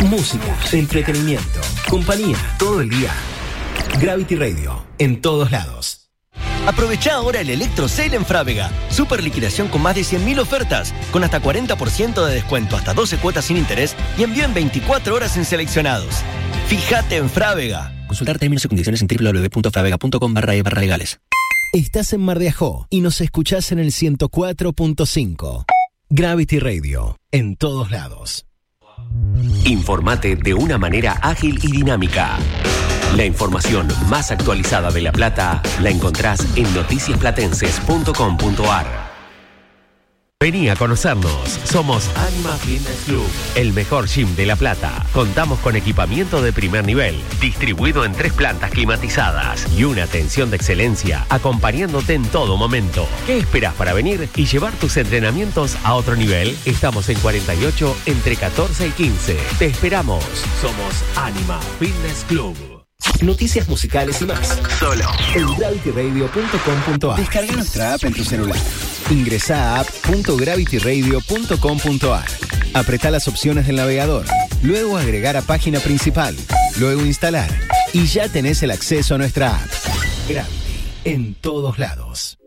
Música, entretenimiento, compañía, todo el día. Gravity Radio, en todos lados. Aprovechá ahora el Electro Sale en Frávega. Super liquidación con más de 100.000 ofertas, con hasta 40% de descuento, hasta 12 cuotas sin interés y envío en 24 horas en seleccionados. Fíjate en Frávega. Consultar términos y condiciones en www.fravega.com/legales. Estás en Mar de Ajó y nos escuchás en el 104.5. Gravity Radio, en todos lados. Informate de una manera ágil y dinámica. La información más actualizada de La Plata la encontrás en noticiasplatenses.com.ar. Vení a conocernos. Somos Anima Fitness Club, el mejor gym de La Plata. Contamos con equipamiento de primer nivel, distribuido en 3 plantas climatizadas y una atención de excelencia acompañándote en todo momento. ¿Qué esperás para venir y llevar tus entrenamientos a otro nivel? Estamos en 48 entre 14 y 15. Te esperamos. Somos Anima Fitness Club. Noticias musicales y más. Solo en gravityradio.com.ar. Descarga nuestra app en tu celular. Ingresá a app.gravityradio.com.ar. Apretá las opciones del navegador. Luego agregar a página principal. Luego instalar. Y ya tenés el acceso a nuestra app. Gravity, en todos lados.